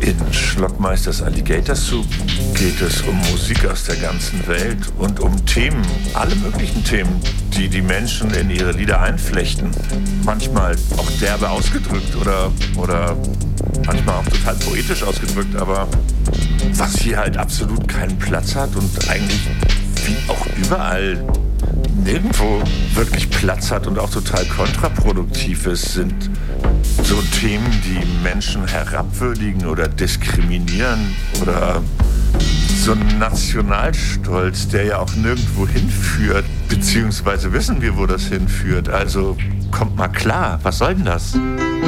In Schlockmeisters Alligator Soup geht es um Musik aus der ganzen Welt und um Themen, alle möglichen Themen, die die Menschen in ihre Lieder einflechten. Manchmal auch derbe ausgedrückt oder manchmal auch total poetisch ausgedrückt, aber was hier halt absolut keinen Platz hat und eigentlich wie auch überall nirgendwo wirklich Platz hat und auch total kontraproduktiv ist, sind so Themen, die Menschen herabwürdigen oder diskriminieren oder so ein Nationalstolz, der ja auch nirgendwo hinführt, beziehungsweise wissen wir, wo das hinführt. Also kommt mal klar, was soll denn das?